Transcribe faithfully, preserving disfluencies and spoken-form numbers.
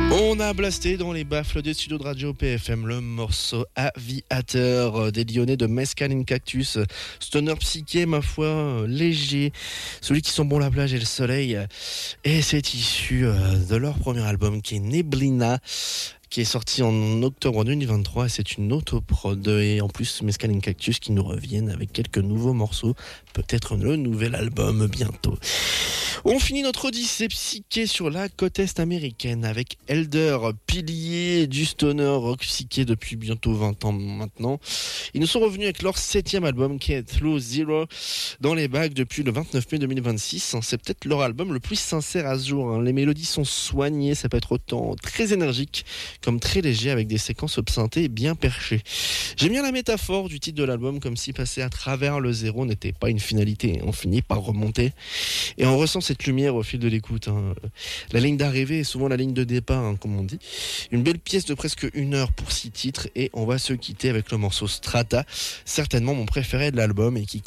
On a blasté dans les baffles des studios de radio P F M le morceau Aviateur des Lyonnais de Mescal in Cactus. Stoner psyché, ma foi, léger. Celui qui sent bon la plage et le soleil. Et c'est issu de leur premier album qui est Neblina, qui est sorti en octobre deux mille vingt-trois, et c'est une autoprod, et en plus Mescal in Cactus qui nous reviennent avec quelques nouveaux morceaux, peut-être le nouvel album bientôt. On finit notre odyssée psyché sur la côte est américaine avec Elder, pilier du stoner rock psyché depuis bientôt vingt ans maintenant. Ils nous sont revenus avec leur septième album qui est Through Zero dans les bacs depuis le vingt-neuf mai deux mille vingt-six. C'est peut-être leur album le plus sincère à ce jour. Les mélodies sont soignées, ça peut être autant très énergique comme très léger avec des séquences synthé bien perchées. J'aime bien la métaphore du titre de l'album, comme si passer à travers le zéro n'était pas une finalité. On finit par remonter et on ressent cette lumière au fil de l'écoute. Hein. La ligne d'arrivée est souvent la ligne de départ, hein, comme on dit. Une belle pièce de presque une heure pour six titres, et on va se quitter avec le morceau Strata, certainement mon préféré de l'album et qui